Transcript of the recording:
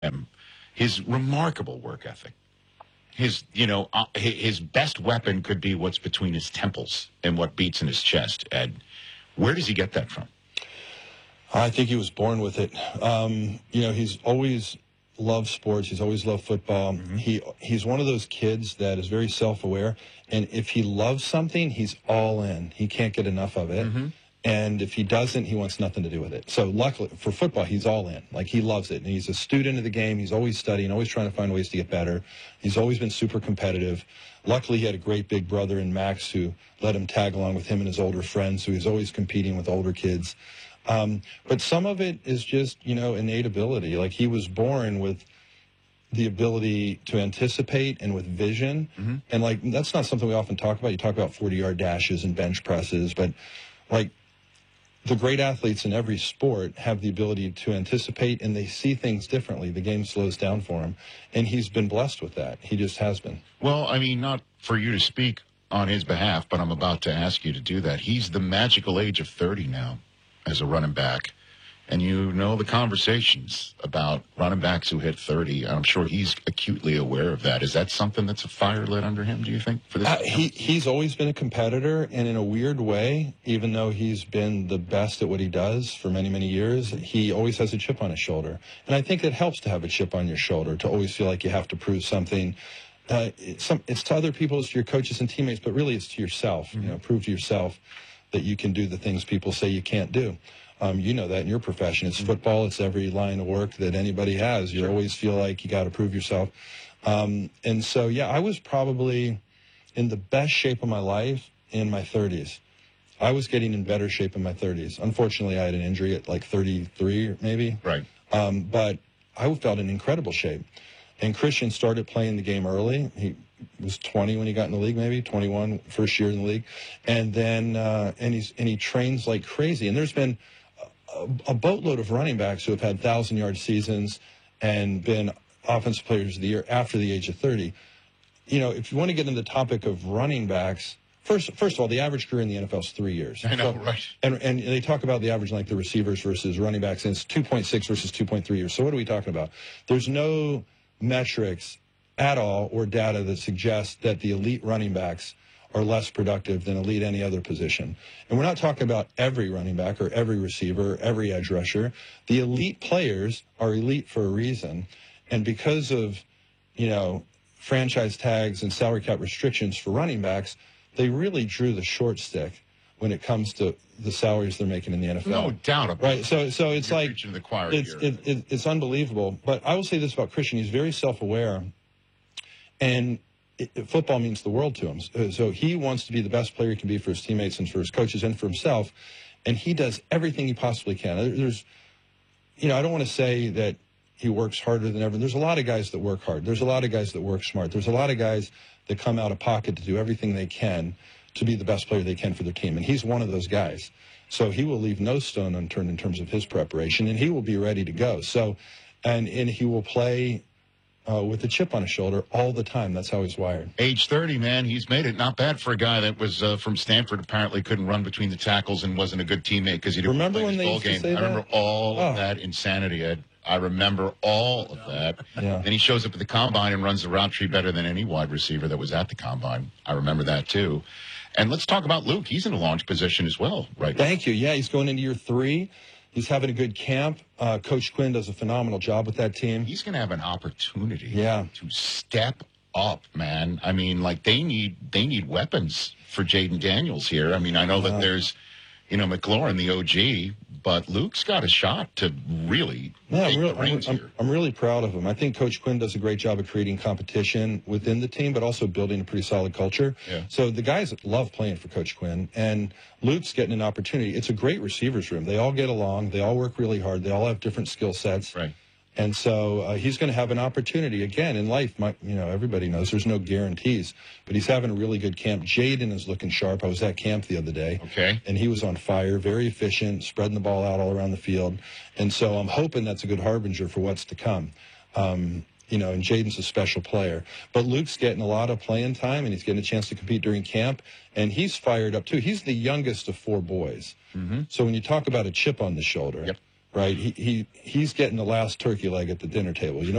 him, his remarkable work ethic. His best weapon could be what's between his temples and what beats in his chest. Ed, where does he get that from? I think he was born with it. He's always loved sports. He's always loved football. Mm-hmm. He's one of those kids that is very self-aware, and if he loves something, he's all in. He can't get enough of it. Mm-hmm. And if he doesn't, he wants nothing to do with it. So luckily for football, he's all in. Like, he loves it. And he's a student of the game. He's always studying, always trying to find ways to get better. He's always been super competitive. Luckily, he had a great big brother in Max who let him tag along with him and his older friends. So he's always competing with older kids. But some of it is just, innate ability. Like, he was born with the ability to anticipate and with vision. Mm-hmm. And, that's not something we often talk about. You talk about 40-yard dashes and bench presses, but, the great athletes in every sport have the ability to anticipate, and they see things differently. The game slows down for him, and he's been blessed with that. He just has been. Well, I mean, not for you to speak on his behalf, but I'm about to ask you to do that. He's the magical age of 30 now as a running back, and the conversations about running backs who hit 30. I'm sure he's acutely aware of that. Is that something that's a fire lit under him, do you think, for this? He's always been a competitor, and in a weird way, even though he's been the best at what he does for many, many years, he always has a chip on his shoulder. And I think it helps to have a chip on your shoulder, to always feel like you have to prove something. It's to other people, it's to your coaches and teammates, but really it's to yourself. Mm-hmm. Prove to yourself that you can do the things people say you can't do. You know that in your profession. It's football. It's every line of work that anybody has. You always feel like you got to prove yourself. And so, I was probably in the best shape of my life in my 30s. I was getting in better shape in my 30s. Unfortunately, I had an injury at 33 maybe. Right. But I felt in incredible shape. And Christian started playing the game early. He was 20 when he got in the league, maybe 21, first year in the league. And then and he trains like crazy. And there's been a boatload of running backs who have had 1,000-yard seasons and been offensive players of the year after the age of 30. If you want to get into the topic of running backs, first of all, the average career in the NFL is 3 years. I know, right. And they talk about the average length of receivers versus running backs, and it's 2.6 versus 2.3 years. So what are we talking about? There's no metrics at all or data that suggests that the elite running backs are less productive than elite any other position. And we're not talking about every running back or every receiver, every edge rusher. The elite players are elite for a reason. And because of, franchise tags and salary cap restrictions for running backs, they really drew the short stick when it comes to the salaries they're making in the NFL. No doubt about it. Right. So it's like, the choir it's unbelievable. But I will say this about Christian. He's very self-aware. And football means the world to him. So he wants to be the best player he can be for his teammates and for his coaches and for himself. And he does everything he possibly can. I don't want to say that he works harder than ever. There's a lot of guys that work hard. There's a lot of guys that work smart. There's a lot of guys that come out of pocket to do everything they can to be the best player they can for their team. And he's one of those guys. So he will leave no stone unturned in terms of his preparation, and he will be ready to go. So, and he will play with a chip on his shoulder all the time. That's how he's wired. Age 30, man. He's made it. Not bad for a guy that was from Stanford, apparently couldn't run between the tackles and wasn't a good teammate because he didn't play his ball game. I remember all of that insanity, Ed. I remember all of that. Yeah. Then he shows up at the combine and runs the route tree better than any wide receiver that was at the combine. I remember that, too. And let's talk about Luke. He's in a launch position as well, right? Thank you. Yeah, he's going into year 3. He's having a good camp. Coach Quinn does a phenomenal job with that team. He's going to have an opportunity to step up, man. I mean, they need weapons for Jaden Daniels here. I mean, I know that there's, McLaurin, the OG, but Luke's got a shot to really take the reins here. I'm really proud of him. I think Coach Quinn does a great job of creating competition within the team, but also building a pretty solid culture. Yeah. So the guys love playing for Coach Quinn, and Luke's getting an opportunity. It's a great receivers room. They all get along. They all work really hard. They all have different skill sets. Right. And so he's going to have an opportunity. Again, in life, everybody knows there's no guarantees, but he's having a really good camp. Jaden is looking sharp. I was at camp the other day. Okay. And he was on fire, very efficient, spreading the ball out all around the field. And so I'm hoping that's a good harbinger for what's to come. And Jaden's a special player. But Luke's getting a lot of playing time, and he's getting a chance to compete during camp. And he's fired up, too. He's the youngest of 4 boys. Mm-hmm. So when you talk about a chip on the shoulder, right? He's getting the last turkey leg at the dinner table. You know